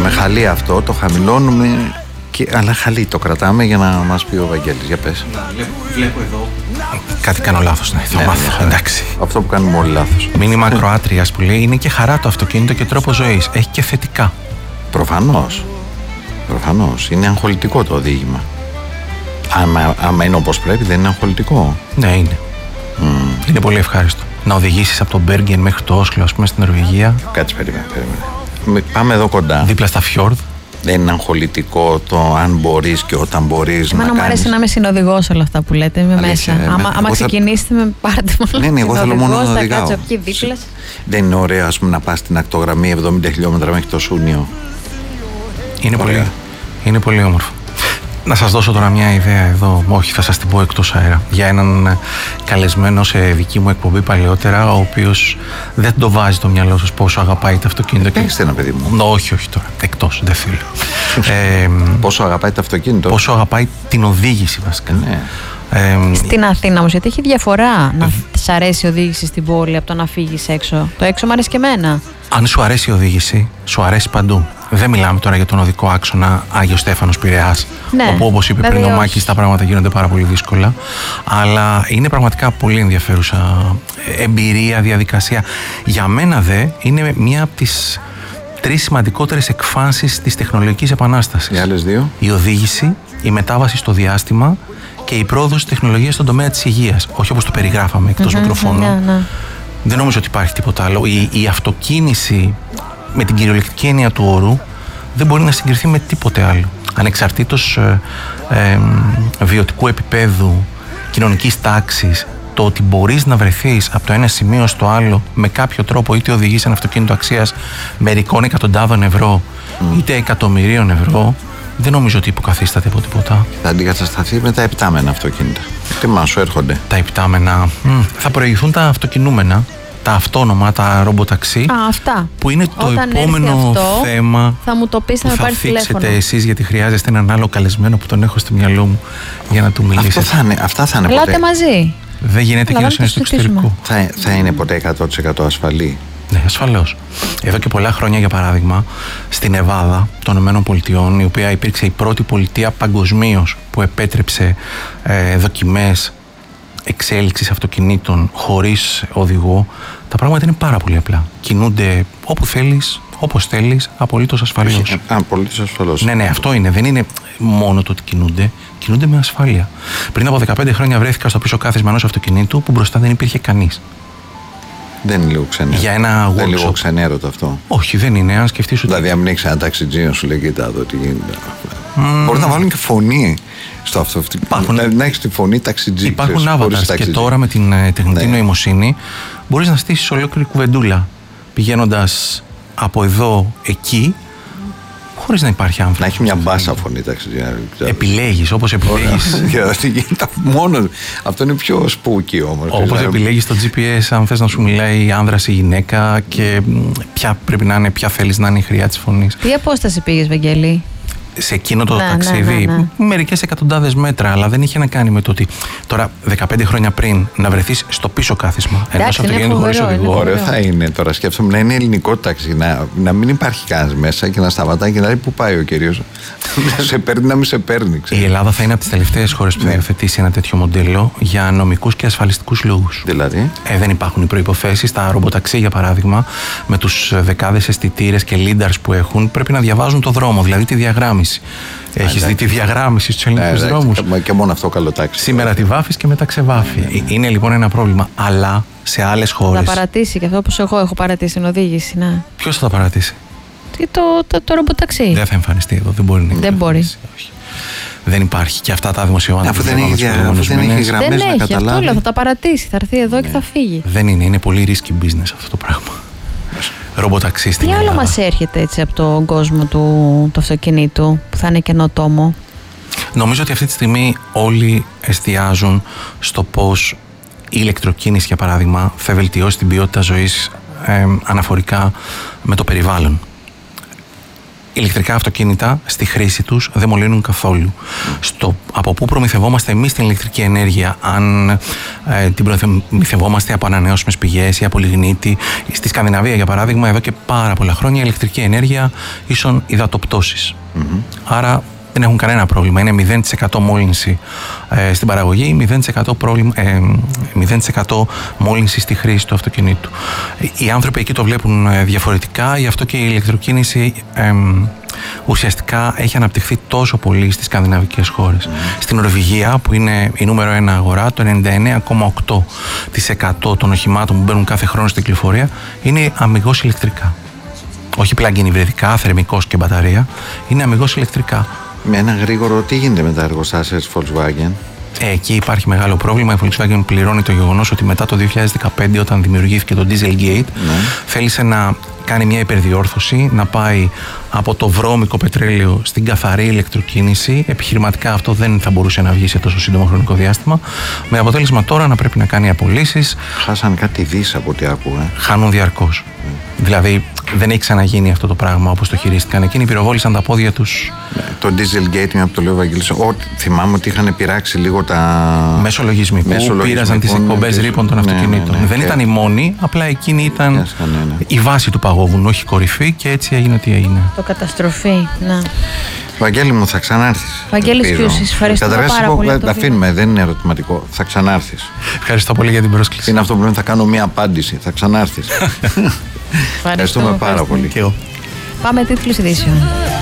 με χαλί αυτό, το χαμηλώνουμε. Αλλά χαλί το κρατάμε για να μας πει ο Βαγγέλης. Για πες. Βλέπω εδώ. Κάτι κάνω λάθος, ναι, θα μάθω. Εντάξει. Αυτό που κάνουμε όλοι λάθος. Μήνυμα ακροάτριας που λέει: είναι και χαρά το αυτοκίνητο και τρόπο ζωής. Έχει και θετικά. Προφανώς. Είναι αγχολητικό το οδήγημα. Άμα είναι όπως πρέπει, δεν είναι αγχολητικό. Ναι, είναι. Είναι πολύ ευχάριστο. Να οδηγήσεις από τον Μπέργκεν μέχρι το Όσλο, ας πούμε, στην Νορβηγία. Κάτσε, περίμενε. Πάμε εδώ κοντά. Δίπλα στα φιόρδ. Δεν είναι αγχολητικό το αν μπορείς και όταν μπορείς να κάνεις. Εμένα μου αρέσει να είμαι συνοδηγός όλα αυτά που λέτε. Είμαι μέσα. Άμα ξεκινήσετε με πάρτε μόνο. Ναι, εγώ θέλω μόνο να οδηγάω. Θα κάτσω εκεί δίπλα. Δεν είναι ωραίο, ας πούμε, να πας στην ακτογραμμή 70 χιλιόμετρα μέχρι το Σούνιο. Είναι πολύ όμορφο. Να σας δώσω τώρα μια ιδέα εδώ, όχι θα σας την πω εκτός αέρα, για έναν καλεσμένο σε δική μου εκπομπή παλαιότερα, ο οποίος δεν το βάζει το μυαλό σας πόσο αγαπάει το αυτοκίνητο. Έχετε ένα παιδί μου. Όχι τώρα, εκτός, δεν θέλω. Πόσο αγαπάει το αυτοκίνητο. Πόσο αγαπάει την οδήγηση βασικά. Ναι. Στην Αθήνα όμως, γιατί έχει διαφορά να σ' αρέσει η οδήγηση στην πόλη από το να φύγεις έξω. Το έξω μου αρέσει και εμένα. Αν σου αρέσει η οδήγηση, σου αρέσει παντού. Δεν μιλάμε τώρα για τον οδικό άξονα Άγιος Στέφανος Πειραιάς, όπου όπως είπε πριν ο Μάκης τα πράγματα γίνονται πάρα πολύ δύσκολα, αλλά είναι πραγματικά πολύ ενδιαφέρουσα εμπειρία, διαδικασία. Για μένα είναι μία από τις 3 σημαντικότερες εκφάνσεις της τεχνολογικής επανάστασης. Οι άλλες 2. Η οδήγηση, η μετάβαση στο διάστημα και η πρόοδος της τεχνολογίας στον τομέα της υγείας. Όχι όπως το περιγράφαμε εκτός μικροφώνου. Ναι. Δεν νομίζω ότι υπάρχει τίποτα άλλο. Η αυτοκίνηση με την κυριολεκτική έννοια του όρου δεν μπορεί να συγκριθεί με τίποτε άλλο. Ανεξαρτήτως βιωτικού επίπεδου, κοινωνικής τάξης, το ότι μπορείς να βρεθείς από το ένα σημείο στο άλλο με κάποιο τρόπο, είτε οδηγείς ένα αυτοκίνητο αξίας μερικών εκατοντάδων ευρώ, είτε εκατομμυρίων ευρώ, δεν νομίζω ότι υποκαθίσταται από τίποτα. Θα αντικατασταθεί με τα επτάμενα αυτοκίνητα. Τι μας σου έρχονται. Τα επτάμενα. Θα προηγηθούν τα αυτοκινούμενα, τα αυτόνομα, τα ρομποταξί. Αυτά. Που είναι το επόμενο θέμα θα μου το πεις, που θα θίξετε εσείς, γιατί χρειάζεστε έναν άλλο καλεσμένο που τον έχω στο μυαλό μου για να του μιλήσετε. Αυτά θα είναι ποτέ. Ελάτε μαζί. Δεν γίνεται κοινωνία στο εξωτερικό. Θα είναι ποτέ 100% ασφαλή. Ναι, ασφαλώς. Εδώ και πολλά χρόνια, για παράδειγμα, στην Νεβάδα των ΗΠΑ, η οποία υπήρξε η πρώτη πολιτεία παγκοσμίως που επέτρεψε δοκιμές εξέλιξης αυτοκινήτων χωρίς οδηγό, τα πράγματα είναι πάρα πολύ απλά. Κινούνται όπου θέλεις, όπως θέλεις, απολύτως ασφαλώς. Απολύτως ασφαλώς. Ναι, αυτό είναι. Δεν είναι μόνο το ότι κινούνται με ασφάλεια. Πριν από 15 χρόνια βρέθηκα στο πίσω κάθισμα ενός αυτοκινήτου που μπροστά δεν υπήρχε κανείς. Δεν είναι λίγο ξενέρωτο. Για ένα workshop. Δεν είναι λίγο ξενέρωτο αυτό. Όχι, δεν είναι. Αν σκεφτείς ότι. Δηλαδή, αν πνίξει ένα ταξιτζί να σου λέει: κοίτα εδώ τι γίνεται. Μπορεί να βάλουν και φωνή στο αυτοκίνητο. Να έχει τη φωνή ταξιτζί. Υπάρχουν avatars και τώρα με την τεχνητή νοημοσύνη μπορείς να στήσεις ολόκληρη κουβεντούλα πηγαίνοντας από εδώ εκεί, χωρίς να υπάρχει άνθρωπος. Να έχει μια μπάσα φωνή ταξιτζί. Επιλέγεις όπως επιλέγεις. Μόνο. Αυτό είναι πιο spooky όμως. Όπως επιλέγεις το GPS, αν θες να σου μιλάει άνδρας ή γυναίκα και ποια πρέπει να είναι, ποια θέλεις να είναι η χρειά της φωνής. Τι απόσταση πήγες, Βαγγέλη? Σε εκείνο το ταξίδι, μερικές εκατοντάδες μέτρα, αλλά δεν είχε να κάνει με το ότι τώρα 15 χρόνια πριν να βρεθείς στο πίσω κάθισμα ενός αυτοκινήτου χωρίς οδηγό. Ωραίο θα είναι τώρα, σκέφτομαι να είναι ελληνικό ταξί, να μην υπάρχει κανένας μέσα και να σταματάει και να λέει πού πάει ο κύριος. Να σε παίρνει, να μην σε παίρνει. Η Ελλάδα θα είναι από τις τελευταίες χώρες που θα υιοθετήσει ένα τέτοιο μοντέλο για νομικούς και ασφαλιστικούς λόγους. Δηλαδή. Δεν υπάρχουν οι προϋποθέσεις. Τα ρομποταξί, για παράδειγμα, με τους δεκάδες αισθητήρες και leaders που έχουν, πρέπει να διαβάζουν το δρόμο, δηλαδή τη διαγράμμιση. Έχεις δει τη διαγράμμιση στους ελληνικούς δρόμους? Και μόνο αυτό καλό τάξη. Σήμερα τη βάφεις και μετά ξεβάφει. Είναι λοιπόν ένα πρόβλημα. Αλλά σε άλλες χώρες. Θα παρατήσει και αυτό όπως εγώ έχω παρατήσει την οδήγηση. Ναι. Ποιος θα τα παρατήσει? Το ρομποταξί. Δεν θα εμφανιστεί εδώ. Δεν μπορεί να είναι. Δεν μπορεί. Όχι. Δεν υπάρχει. Και αυτά τα δημοσιεύματα. Αφού δεν έχει γραμμές να καταλάβει. Αυτό θα τα παρατήσει. Θα έρθει εδώ και θα φύγει. Δεν είναι. Είναι πολύ risky business αυτό το πράγμα. Ρομποταξί στην Ελλάδα. Τι άλλο μας έρχεται έτσι από τον κόσμο του αυτοκινήτου που θα είναι καινοτόμο? Νομίζω ότι αυτή τη στιγμή όλοι εστιάζουν στο πώς η ηλεκτροκίνηση, για παράδειγμα, θα βελτιώσει την ποιότητα ζωής αναφορικά με το περιβάλλον. ηλεκτρικά αυτοκίνητα στη χρήση τους δεν μολύνουν καθόλου. Από πού προμηθευόμαστε εμείς την ηλεκτρική ενέργεια, αν την προμηθευόμαστε από ανανεώσιμες πηγές ή από λιγνίτη. Στη Σκανδιναβία, για παράδειγμα, εδώ και πάρα πολλά χρόνια η ηλεκτρική ενέργεια ίσον υδατοπτώσεις. Άρα δεν έχουν κανένα πρόβλημα. Είναι 0% μόλυνση στην παραγωγή, 0% μόλυνση στη χρήση του αυτοκινήτου. Οι άνθρωποι εκεί το βλέπουν διαφορετικά, γι' αυτό και η ηλεκτροκίνηση ουσιαστικά έχει αναπτυχθεί τόσο πολύ στις σκανδιναβικές χώρες. Στην Νορβηγία, που είναι η νούμερο 1 αγορά, το 99,8% των οχημάτων που μπαίνουν κάθε χρόνο στην κυκλοφορία είναι αμιγώς ηλεκτρικά. Όχι plug-in υβριδικά, θερμικός και μπαταρία, είναι αμιγώς ηλεκτρικά. Με ένα γρήγορο, τι γίνεται με τα εργοστάσια της Volkswagen? Εκεί υπάρχει μεγάλο πρόβλημα. Η Volkswagen πληρώνει το γεγονός ότι μετά το 2015, όταν δημιουργήθηκε το Dieselgate, θέλησε να κάνει μια υπερδιόρθωση, να πάει από το βρώμικο πετρέλαιο στην καθαρή ηλεκτροκίνηση. Επιχειρηματικά αυτό δεν θα μπορούσε να βγει σε τόσο σύντομο χρονικό διάστημα. Με αποτέλεσμα τώρα να πρέπει να κάνει απολύσεις. Χάσαν κάτι δις από ό,τι άκουγα. Χάνουν διαρκώς. Δηλαδή δεν έχει ξαναγίνει αυτό το πράγμα όπως το χειρίστηκαν. Εκείνοι πυροβόλησαν τα πόδια τους. Το Dieselgate, μια που το λέω, Βαγγέλης, θυμάμαι ότι είχαν πειράξει λίγο τα. Μέσω λογισμικού πήραζαν τις εκπομπές ρήπων των αυτοκινήτων. Δεν ήταν οι μόνοι, απλά εκείνη ήταν η βάση του παγόβουνου, όχι η κορυφή, και έτσι έγινε ό,τι έγινε. Το καταστροφή, ναι. Βαγγέλη μου, θα ξανάρθεις. Βαγγέλης Κιούσης, ευχαριστώ πάρα πολύ. Τα αφήνουμε, δεν είναι ερωτηματικό. Θα ξανάρθεις. Ευχαριστώ πολύ για την πρόσκληση. Είναι αυτό που λέμε, θα κάνω μία απάντηση. Θα ξανάρθεις. Ευχαριστούμε πάρα πολύ. Και εγώ. Πάμε τίτλους ειδήσεων.